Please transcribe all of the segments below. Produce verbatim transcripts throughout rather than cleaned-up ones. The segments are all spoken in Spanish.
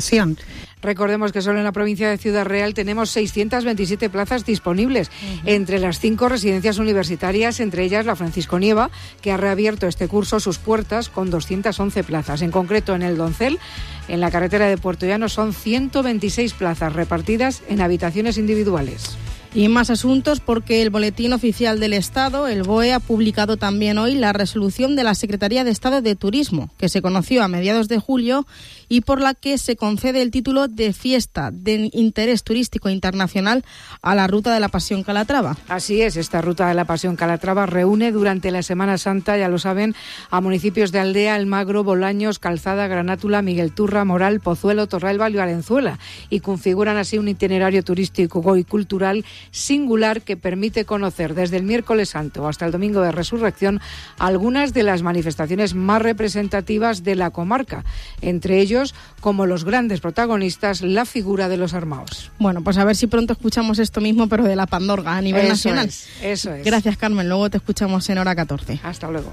inversión. Recordemos que solo en la provincia de Ciudad Real tenemos seiscientas veintisiete plazas disponibles uh-huh. entre las cinco residencias universitarias, entre ellas la Francisco Nieva, que ha reabierto este curso sus puertas con doscientas once plazas. En concreto, en el Doncel, en la carretera de Puerto Llano, son ciento veintiséis plazas repartidas en habitaciones individuales. Y más asuntos porque el Boletín Oficial del Estado, el B O E, ha publicado también hoy la resolución de la Secretaría de Estado de Turismo, que se conoció a mediados de julio y por la que se concede el título de Fiesta de Interés Turístico Internacional a la Ruta de la Pasión Calatrava. Así es, esta Ruta de la Pasión Calatrava reúne durante la Semana Santa, ya lo saben, a municipios de Aldea, Almagro, Bolaños, Calzada, Granátula, Miguel Turra, Moral, Pozuelo, Torralba y Valenzuela, y configuran así un itinerario turístico y cultural singular que permite conocer desde el miércoles santo hasta el domingo de resurrección algunas de las manifestaciones más representativas de la comarca, entre ellos, como los grandes protagonistas, la figura de los armaos. Bueno, pues a ver si pronto escuchamos esto mismo, pero de la Pandorga a nivel eso nacional. Es, eso es. Gracias, Carmen. Luego te escuchamos en hora catorce. Hasta luego.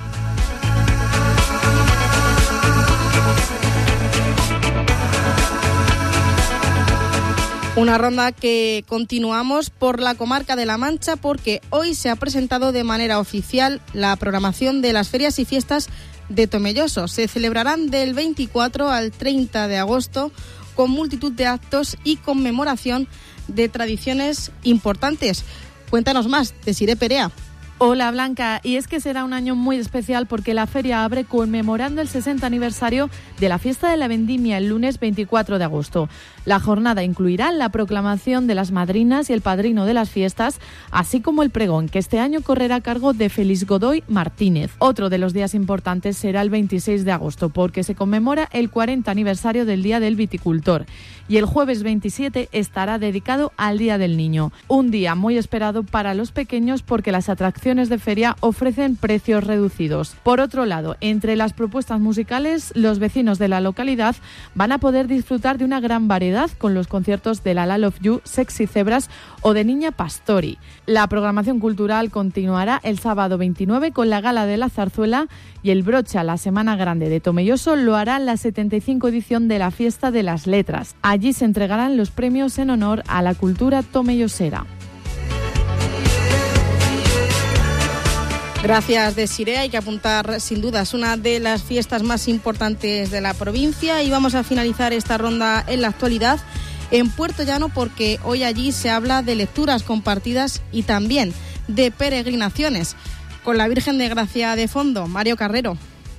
Una ronda que continuamos por la comarca de La Mancha porque hoy se ha presentado de manera oficial la programación de las ferias y fiestas de Tomelloso. Se celebrarán del veinticuatro al treinta de agosto con multitud de actos y conmemoración de tradiciones importantes. Cuéntanos más, Desiré Perea. Hola Blanca, y es que será un año muy especial porque la feria abre conmemorando el sesenta aniversario de la fiesta de la vendimia el lunes veinticuatro de agosto. La jornada incluirá la proclamación de las madrinas y el padrino de las fiestas, así como el pregón, que este año correrá a cargo de Félix Godoy Martínez. Otro de los días importantes será el veintiséis de agosto porque se conmemora el cuarenta aniversario del Día del Viticultor. Y el jueves veintisiete estará dedicado al Día del Niño, un día muy esperado para los pequeños porque las atracciones de feria ofrecen precios reducidos. Por otro lado, entre las propuestas musicales, los vecinos de la localidad van a poder disfrutar de una gran variedad con los conciertos de La La Love You, Sexy Zebras o de Niña Pastori. La programación cultural continuará el sábado veintinueve con la Gala de la Zarzuela y el broche a la Semana Grande de Tomelloso lo hará la setenta y cinco edición de la Fiesta de las Letras. Allí se entregarán los premios en honor a la cultura tomellosera. Gracias, Desiré. Hay que apuntar, sin duda, es una de las fiestas más importantes de la provincia. Y vamos a finalizar esta ronda en la actualidad en Puerto Llano porque hoy allí se habla de lecturas compartidas y también de peregrinaciones. Con la Virgen de Gracia de fondo, Mario Carrero.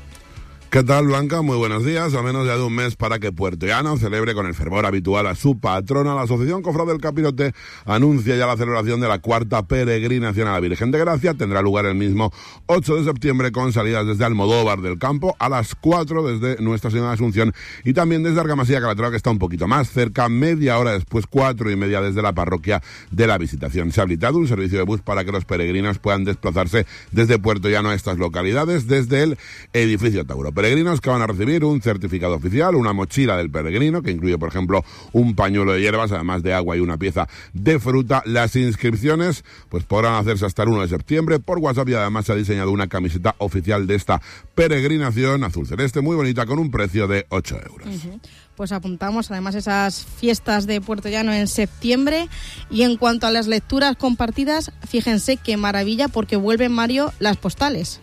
¿Qué tal, Blanca? Muy buenos días. A menos ya de un mes para que Puerto Llano celebre con el fervor habitual a su patrona, la Asociación Cofrade del Capirote anuncia ya la celebración de la cuarta peregrinación a la Virgen de Gracia. Tendrá lugar el mismo ocho de septiembre con salidas desde Almodóvar del Campo a las cuatro desde Nuestra Señora de Asunción y también desde Argamasilla Calatrava, que está un poquito más cerca, media hora después, cuatro y media desde la parroquia de la Visitación. Se ha habilitado un servicio de bus para que los peregrinos puedan desplazarse desde Puerto Llano a estas localidades desde el edificio Tauro. Peregrinos que van a recibir un certificado oficial, una mochila del peregrino, que incluye, por ejemplo, un pañuelo de hierbas, además de agua y una pieza de fruta. Las inscripciones pues podrán hacerse hasta el uno de septiembre por WhatsApp y además se ha diseñado una camiseta oficial de esta peregrinación azul celeste, muy bonita, con un precio de ocho euros. Uh-huh. Pues apuntamos además esas fiestas de Puerto Llano en septiembre. Y en cuanto a las lecturas compartidas, fíjense qué maravilla porque vuelven, Mario, las postales.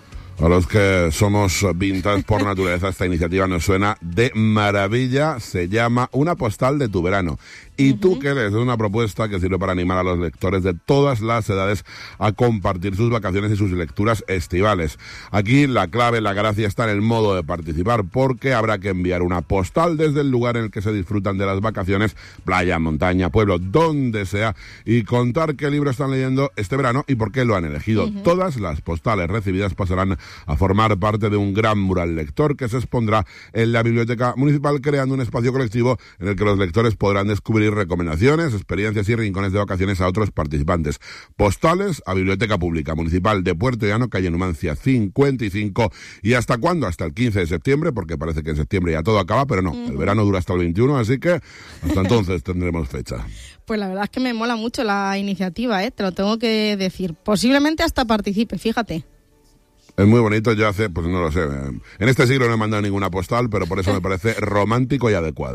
A los que somos vintage por naturaleza, esta iniciativa nos suena de maravilla. Se llama Una postal de tu verano. ¿Y uh-huh. tú qué lees? Es una propuesta que sirve para animar a los lectores de todas las edades a compartir sus vacaciones y sus lecturas estivales. Aquí la clave, la gracia está en el modo de participar, porque habrá que enviar una postal desde el lugar en el que se disfrutan de las vacaciones, playa, montaña, pueblo, donde sea, y contar qué libro están leyendo este verano y por qué lo han elegido. Uh-huh. Todas las postales recibidas pasarán a formar parte de un gran mural lector que se expondrá en la Biblioteca Municipal, creando un espacio colectivo en el que los lectores podrán descubrir recomendaciones, experiencias y rincones de vacaciones a otros participantes. Postales a Biblioteca Pública Municipal de Puerto Llano, calle Numancia cincuenta y cinco. ¿Y hasta cuándo? Hasta el quince de septiembre, porque parece que en septiembre ya todo acaba, pero no, uh-huh. el verano dura hasta el veintiuno, así que hasta entonces tendremos fecha. Pues la verdad es que me mola mucho la iniciativa, ¿eh? Te lo tengo que decir. Posiblemente hasta participe, fíjate. Es muy bonito, yo hace, pues no lo sé, en este siglo no he mandado ninguna postal, pero por eso me parece romántico y adecuado.